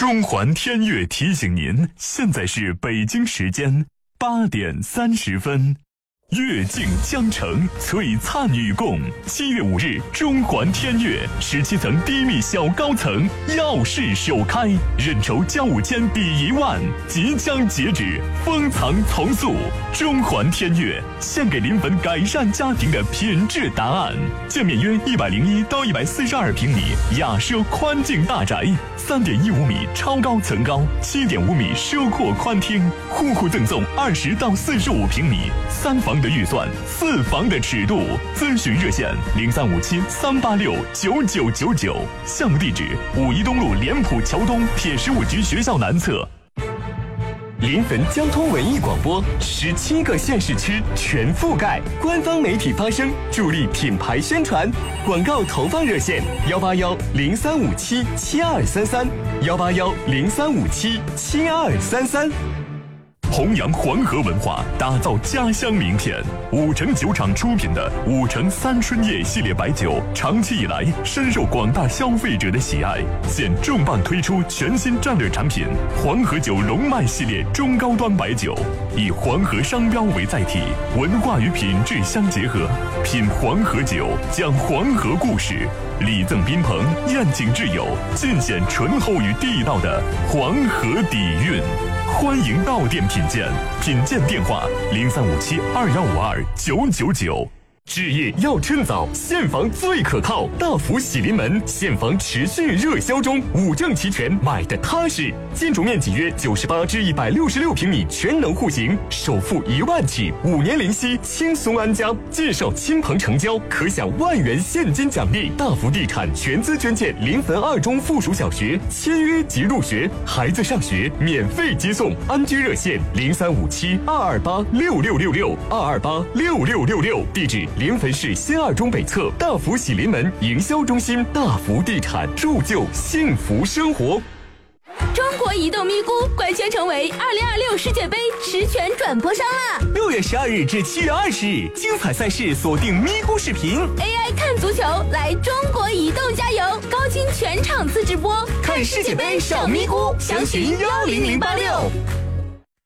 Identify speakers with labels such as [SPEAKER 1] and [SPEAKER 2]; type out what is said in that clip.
[SPEAKER 1] 中环天悦提醒您，现在是北京时间8点30分。月静江城，璀璨与共。7月5日，中环天悦17层低密小高层耀世首开，认筹交5000抵1万，即将截止，封藏从速。中环天悦献给临汾改善家庭的品质答案。建面约101到142平米雅奢宽境大宅，3.15米超高层高，7.5米奢阔宽厅，户户赠送20到45平米3房的预算，4房的尺度。咨询热线0357-386-9999。项目地址5一东路联普桥东铁15局学校南侧。临汾交通文艺广播，17个县市区全覆盖，官方媒体发声，助力品牌宣传。广告投放热线181-0357-7233，181-0357-7233。弘扬黄河文化，打造家乡名片。5城酒厂出品的5城三春夜系列白酒，长期以来深受广大消费者的喜爱。现重磅推出全新战略产品黄河酒龙脉系列中高端白酒，以黄河商标为载体，文化与品质相结合，品黄河酒，讲黄河故事，礼赠宾朋，宴请挚友，尽显醇厚与地道的黄河底蕴。欢迎到店品鉴，品鉴电话0357-2152-999。置业要趁早，现房最可靠，大福喜临门，现房持续热销中，5证齐全，买的踏实。建筑面积约98至166平米，全能户型，首付1万起，5年零息，轻松安家。介绍亲朋成交，可享1万元现金奖励。大福地产全资捐建临汾2中附属小学，签约即入学，孩子上学免费接送。安居热线0357-228-6666，228-6666。地址临汾市新2中北侧大福喜临门营销中心。大福地产，铸就幸福生活。
[SPEAKER 2] 中国移动咪咕官宣成为2026世界杯实权转播商啦
[SPEAKER 3] ！6月12日至7月20日，精彩赛事锁定咪咕视频
[SPEAKER 2] ，AI 看足球，来中国移动加油，高清全场次直播，
[SPEAKER 3] 看世界杯上咪咕，详询10086。